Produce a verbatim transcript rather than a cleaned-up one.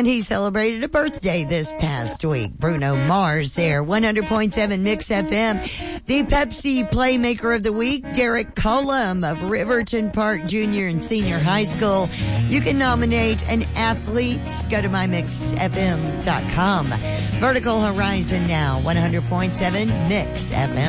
And he celebrated a birthday this past week. Bruno Mars there, one hundred point seven Mix F M. The Pepsi Playmaker of the Week, Derek Cullum of Riverton Park Junior and Senior High School. You can nominate an athlete. Go to my mix f m dot com. Vertical Horizon now, one hundred point seven Mix F M.